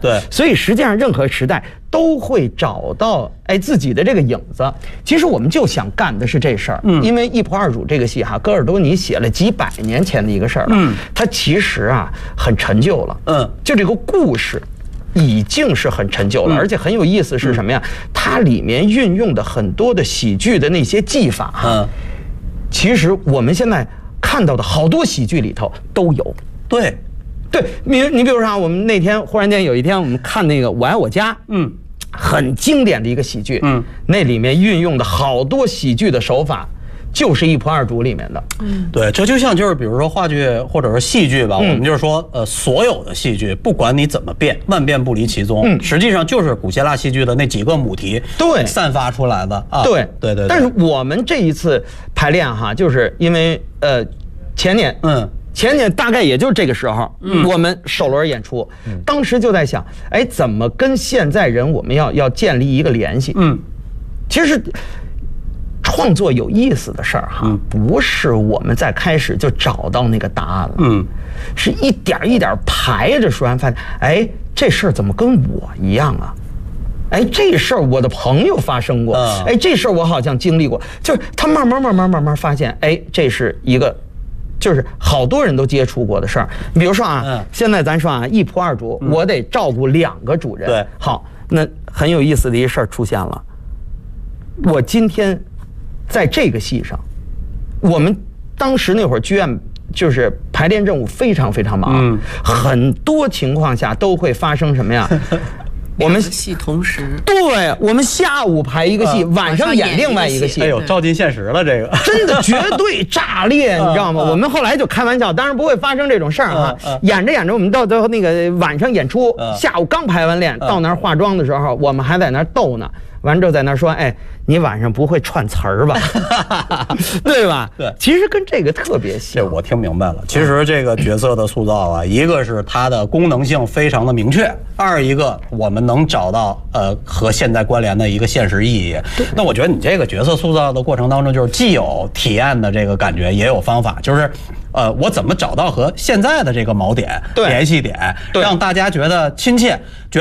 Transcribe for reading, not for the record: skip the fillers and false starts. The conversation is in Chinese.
对， 所以实际上任何时代都会找到自己的这个影子。其实我们就想干的是这事儿，因为《一仆二主》这个戏哈，戈尔多尼写了几百年前的一个事儿了，他其实啊很陈旧了，就这个故事已经是很陈旧了，而且很有意思是什么呀？它里面运用的很多的喜剧的那些技法哈，其实我们现在看到的好多喜剧里头都有。 对， 你比如说我们那天忽然间有一天我们看那个《我爱我家》，很经典的一个喜剧，那里面运用的好多喜剧的手法。就是《一仆二主》里面的， 对，这就像就是比如说话剧或者是戏剧吧，我们就是说，所有的戏剧，不管你怎么变，万变不离其宗，实际上就是古希腊戏剧的那几个母题， 对， 散发出来的啊， 对。但是我们这一次排练哈，就是因为前年大概也就是这个时候，我们首轮演出，当时就在想，怎么跟现在人我们要建立一个联系？其实。创作有意思的事儿哈，不是我们在开始就找到那个答案了，是一点一点排着说完发现，这事儿怎么跟我一样啊？这事儿我的朋友发生过，这事儿我好像经历过，就是他慢慢发现，这是一个，就是好多人都接触过的事儿。你比如说啊，现在咱说啊，一仆二主，我得照顾2个主人， 对， 好，那很有意思的一事儿出现了，我今天。在这个戏上，我们当时那会儿剧院就是排练任务非常非常忙，很多情况下都会发生什么呀？ 我们戏同时， 对，我们下午排一个戏，晚上演另外一个戏。 哎呦，照进现实了，这个真的绝对炸裂，你知道吗？我们后来就开玩笑，当然不会发生这种事儿哈。演着，我们到最后那个晚上演出，下午刚排完练，到那儿化妆的时候，我们还在那儿逗呢。完之后在那说，你晚上不会串词儿吧？对吧？ 对， 其实跟这个特别像。 这我听明白了。其实这个角色的塑造啊，一个是它的功能性非常的明确，二一个我们能找到和现在关联的一个现实意义。那我觉得你这个角色塑造的过程当中，就是既有体验的这个感觉，也有方法，就是我怎么找到和现在的这个锚点联系点，让大家觉得亲切。